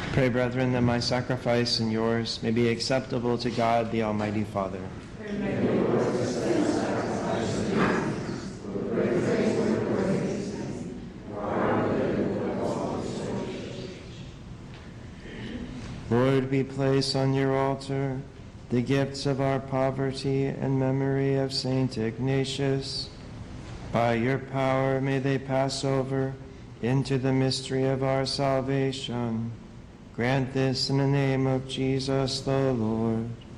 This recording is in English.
Pray, brethren, that my sacrifice and yours may be acceptable to God, the Almighty Father. Lord, we place on your altar the gifts of our poverty and memory of Saint Ignatius. By your power may they pass over into the mystery of our salvation. Grant this in the name of Jesus the Lord.